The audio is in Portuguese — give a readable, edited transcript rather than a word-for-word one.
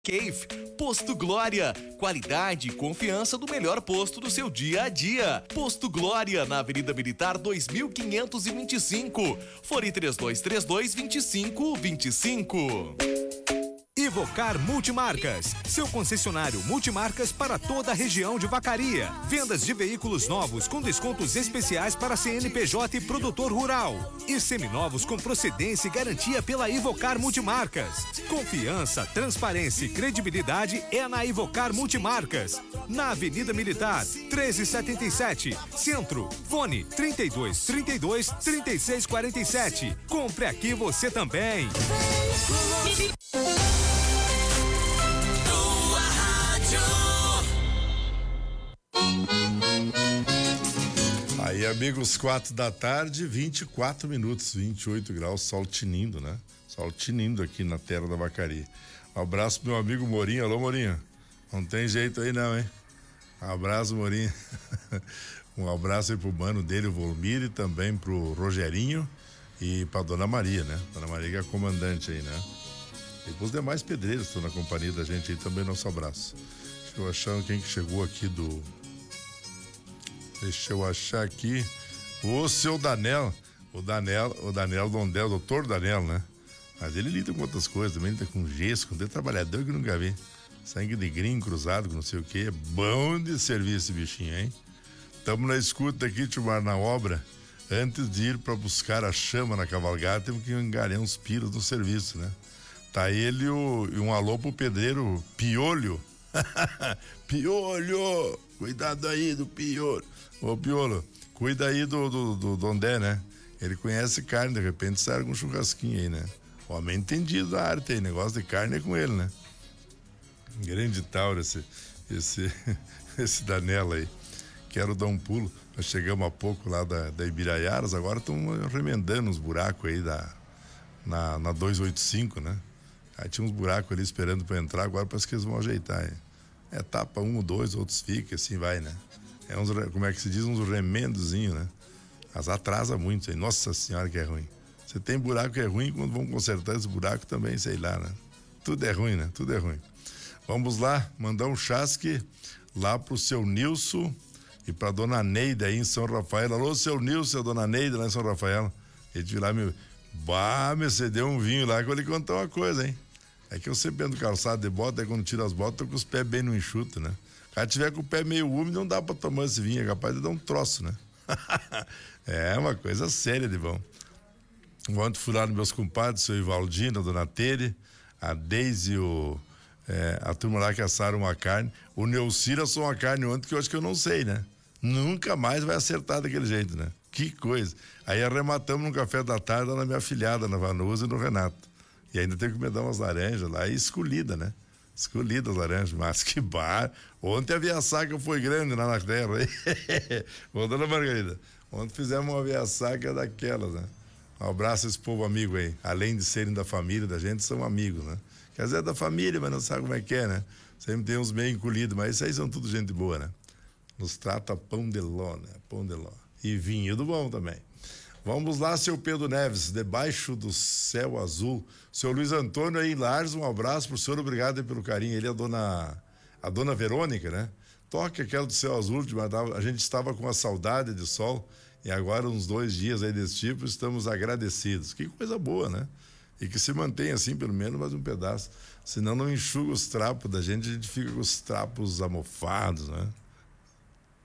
Cave, Posto Glória, qualidade e confiança do melhor posto do seu dia a dia. Posto Glória, na Avenida Militar 2525. Fone 3232-2525. Ivocar Multimarcas, seu concessionário multimarcas para toda a região de Vacaria. Vendas de veículos novos com descontos especiais para CNPJ e produtor rural. E seminovos com procedência e garantia pela Ivocar Multimarcas. Confiança, transparência e credibilidade é na Ivocar Multimarcas. Na Avenida Militar, 1377, Centro. Fone 3232-3647. Compre aqui você também. Aí, amigos, 4 da tarde, 24 minutos, 28 graus, sol tinindo, né? Sol tinindo aqui na terra da Vacaria. Um abraço pro meu amigo Morinho. Alô, Morinho. Não tem jeito aí não, hein? Um abraço, Morinho. Um abraço aí pro mano dele, o Volmir, e também pro Rogerinho e pra Dona Maria, né? Dona Maria que é a comandante aí, né? E pros demais pedreiros que estão na companhia da gente aí também, nosso abraço. Deixa eu achar quem que chegou aqui do... Deixa eu achar aqui o seu Danel, o Danel Dondel, doutor Danel, né? Mas ele lida com outras coisas também, lida com gesso, com trabalhador que nunca vi. Sangue de gringo cruzado, com não sei o que. É bom de serviço esse bichinho, hein? Estamos na escuta aqui, Timar, na obra. Antes de ir para buscar a chama na cavalgada, temos que enganar uns piros no serviço, né? Tá ele e um alô pro pedreiro Piolho. Piolho! Cuidado aí do Piolho. Ô, Piolo, cuida aí do Dondé, né? Ele conhece carne, de repente sai com um churrasquinho aí, né? Homem entendido da arte aí, negócio de carne é com ele, né? Grande Tauro esse Danela aí. Quero dar um pulo. Nós chegamos há pouco lá da Ibiraiaras, agora estamos remendando uns buracos aí na 285, né? Aí tinha uns buracos ali esperando para entrar, agora parece que eles vão ajeitar, hein? É, tapa um ou dois, outros fica, assim vai, né? É uns, como é que se diz, uns remendozinhos, né? Mas atrasa muito, hein? Nossa senhora que é ruim. Você tem buraco que é ruim, quando vão consertar esse buraco também, sei lá, né? Tudo é ruim, né? Tudo é ruim. Vamos lá, mandar um chasque lá pro seu Nilson e pra dona Neida aí em São Rafael. Alô, seu Nilson, a dona Neida lá em São Rafael. Ele de lá me cedeu um vinho lá que eu lhe contar uma coisa, hein? É que eu sempre ando calçado de bota, aí quando tiro as botas, tô com os pés bem no enxuto, né? O cara tiver com o pé meio úmido, não dá pra tomar esse vinho, é capaz de dar um troço, né? É uma coisa séria de bom. Ontem fui lá nos meus compadres, o seu Ivaldino, a dona Tere, a Deise, a turma lá que assaram uma carne. O Neucir assou uma carne ontem que eu acho que eu não sei, né? Nunca mais vai acertar daquele jeito, né? Que coisa. Aí arrematamos no café da tarde lá na minha afilhada, na Vanusa e no Renato. E ainda teve que me dar umas laranjas lá e escolhida, né? Escolhidas laranjas, mas que bar. Ontem a via-saca foi grande lá na terra. Ô, dona Margarida, ontem fizemos uma via-saca daquelas, né? Um abraço a esse povo amigo aí. Além de serem da família da gente, são amigos, né? Quer dizer, é da família, mas não sabe como é que é, né? Sempre tem uns meio encolhidos, mas isso aí são tudo gente boa, né? Nos trata pão de ló, né? Pão de ló. E vinho do bom também. Vamos lá, seu Pedro Neves, debaixo do céu azul. Seu Luiz Antônio aí em Lares, um abraço pro senhor, obrigado aí pelo carinho. Ele é a dona Verônica, né? Toque aquela do céu azul, a gente estava com a saudade de sol e agora uns 2 dias aí desse tipo, estamos agradecidos. Que coisa boa, né? E que se mantenha assim, pelo menos mais um pedaço. Senão não enxuga os trapos da gente, a gente fica com os trapos amofados, né?